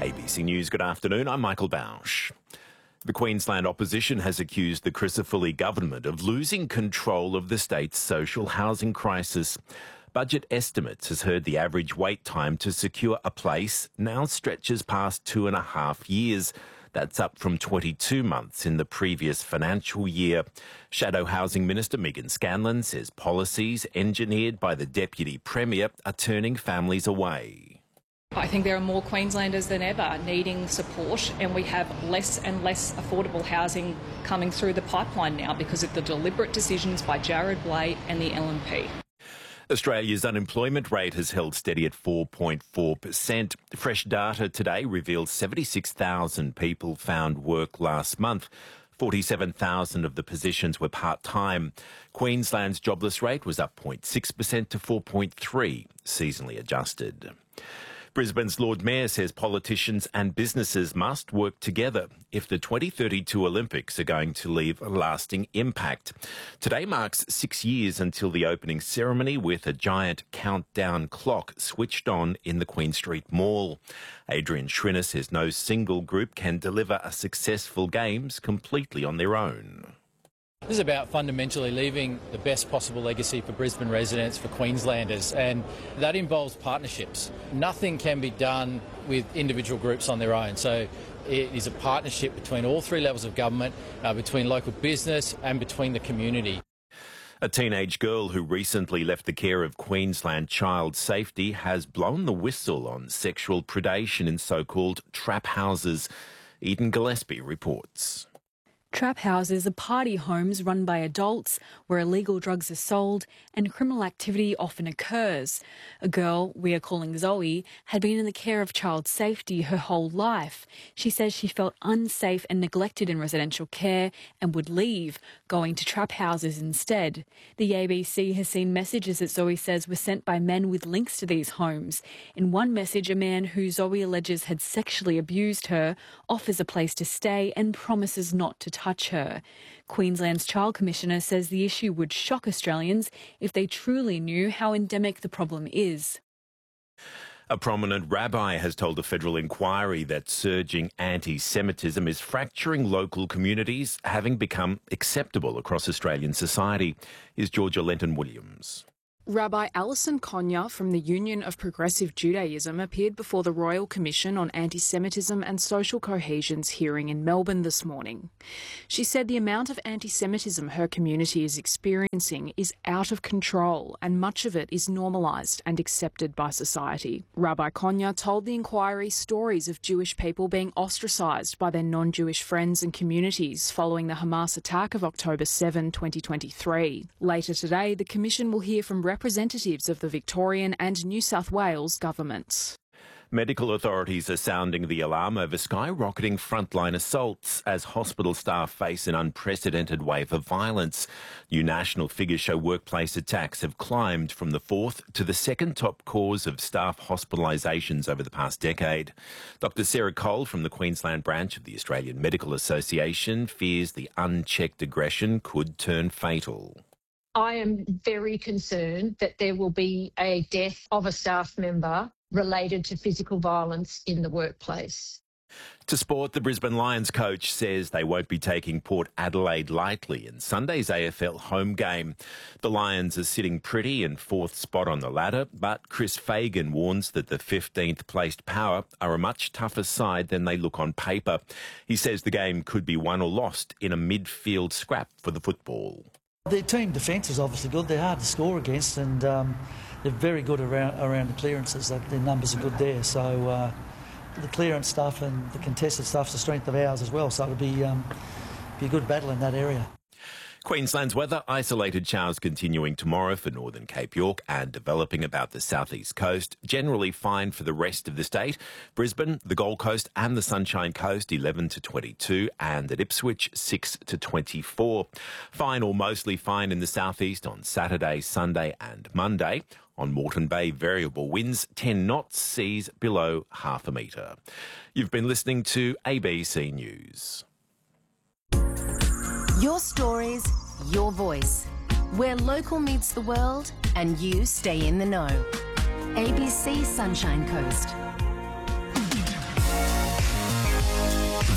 ABC News, good afternoon. I'm Michael Bausch. The Queensland opposition has accused the Crisafulli government of losing control of the state's social housing crisis. Budget Estimates has heard the average wait time to secure a place now stretches past 2.5 years. That's up from 22 months in the previous financial year. Shadow Housing Minister Megan Scanlon says policies engineered by the Deputy Premier are turning families away. I think there are more Queenslanders than ever needing support, and we have less and less affordable housing coming through the pipeline now because of the deliberate decisions by Jared Blay and the LNP. Australia's unemployment rate has held steady at 4.4%. Fresh data today reveals 76,000 people found work last month. 47,000 of the positions were part-time. Queensland's jobless rate was up 0.6% to 4.3%, seasonally adjusted. Brisbane's Lord Mayor says politicians and businesses must work together if the 2032 Olympics are going to leave a lasting impact. Today marks 6 years until the opening ceremony, with a giant countdown clock switched on in the Queen Street Mall. Adrian Schrinner says no single group can deliver a successful Games completely on their own. This is about fundamentally leaving the best possible legacy for Brisbane residents, for Queenslanders, and that involves partnerships. Nothing can be done with individual groups on their own, so it is a partnership between all three levels of government, between local business and between the community. A teenage girl who recently left the care of Queensland Child Safety has blown the whistle on sexual predation in so-called trap houses. Eden Gillespie reports. Trap houses are party homes run by adults where illegal drugs are sold and criminal activity often occurs. A girl we are calling Zoe had been in the care of Child Safety her whole life. She says she felt unsafe and neglected in residential care and would leave, going to trap houses instead. The ABC has seen messages that Zoe says were sent by men with links to these homes. In one message, a man who Zoe alleges had sexually abused her offers a place to stay and promises not to touch her. Queensland's Child Commissioner says the issue would shock Australians if they truly knew how endemic the problem is. A prominent rabbi has told a federal inquiry that surging anti-Semitism is fracturing local communities, having become acceptable across Australian society. Here's Georgia Lenton-Williams. Rabbi Alison Konya from the Union of Progressive Judaism appeared before the Royal Commission on Anti-Semitism and Social Cohesion's hearing in Melbourne this morning. She said the amount of anti-Semitism her community is experiencing is out of control, and much of it is normalised and accepted by society. Rabbi Konya told the inquiry stories of Jewish people being ostracised by their non-Jewish friends and communities following the Hamas attack of October 7, 2023. Later today, the Commission will hear from representatives of the Victorian and New South Wales governments. Medical authorities are sounding the alarm over skyrocketing frontline assaults as hospital staff face an unprecedented wave of violence. New national figures show workplace attacks have climbed from the fourth to the second top cause of staff hospitalisations over the past decade. Dr Sarah Cole from the Queensland branch of the Australian Medical Association fears the unchecked aggression could turn fatal. I am very concerned that there will be a death of a staff member related to physical violence in the workplace. To sport, the Brisbane Lions coach says they won't be taking Port Adelaide lightly in Sunday's AFL home game. The Lions are sitting pretty in fourth spot on the ladder, but Chris Fagan warns that the 15th placed Power are a much tougher side than they look on paper. He says the game could be won or lost in a midfield scrap for the football. Their team defence is obviously good. They're hard to score against, and they're very good around the clearances. Their numbers are good there. So the clearance stuff and the contested stuff's the strength of ours as well. So it'll be a good battle in that area. Queensland's weather, isolated showers continuing tomorrow for northern Cape York and developing about the southeast coast. Generally fine for the rest of the state. Brisbane, the Gold Coast and the Sunshine Coast 11 to 22, and at Ipswich 6 to 24. Fine or mostly fine in the southeast on Saturday, Sunday and Monday. On Moreton Bay, variable winds, 10 knots, seas below half a metre. You've been listening to ABC News. Your stories, your voice. Where local meets the world and you stay in the know. ABC Sunshine Coast.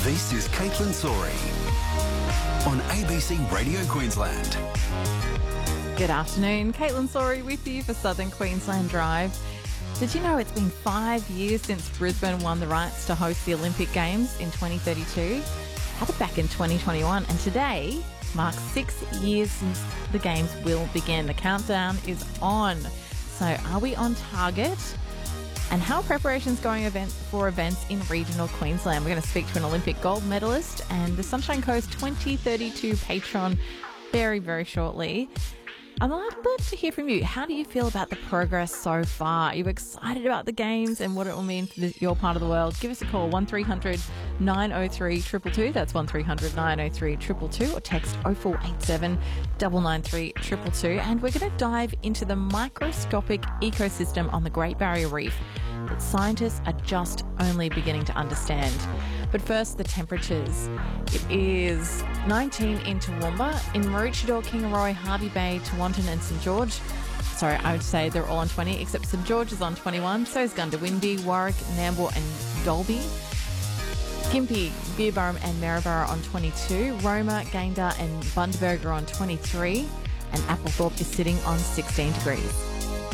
This is Caitlin Sorey on ABC Radio Queensland. Good afternoon, Caitlin Sorey with you for Southern Queensland Drive. Did you know it's been 5 years since Brisbane won the rights to host the Olympic Games in 2032? Had it back in 2021, and today marks 6 years since the Games will begin. The countdown is on. So are we on target? And how are preparations going for events in regional Queensland? We're going to speak to an Olympic gold medalist and the Sunshine Coast 2032 patron very, very shortly. I'd love to hear from you. How do you feel about the progress so far? Are you excited about the Games and what it will mean for your part of the world? Give us a call, 1300 903 222. That's 1300 903 222, or text 0487 993 222. And we're going to dive into the microscopic ecosystem on the Great Barrier Reef that scientists are just only beginning to understand. But first, the temperatures. It is 19 in Toowoomba, in Maroochydore, Kingaroy, Hervey Bay, Tewantin and St George. Sorry, I would say they're all on 20, except St George is on 21. So is Gundawindi, Warwick, Nambour and Dalby. Gympie, Beerburrum and Maryborough on 22. Roma, Gayndah and Bundaberg are on 23. And Applethorpe is sitting on 16 degrees.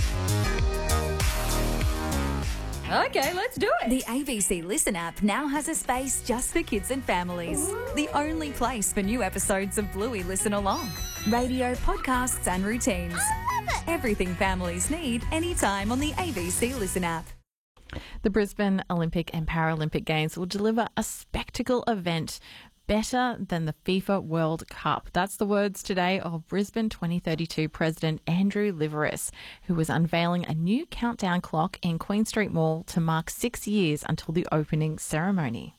Okay, let's do it. The ABC Listen app now has a space just for kids and families. The only place for new episodes of Bluey Listen Along. Radio, podcasts and routines. Everything families need anytime on the ABC Listen app. The Brisbane Olympic and Paralympic Games will deliver a spectacle event better than the FIFA World Cup. That's the words today of Brisbane 2032 President Andrew Liveris, who was unveiling a new countdown clock in Queen Street Mall to mark 6 years until the opening ceremony.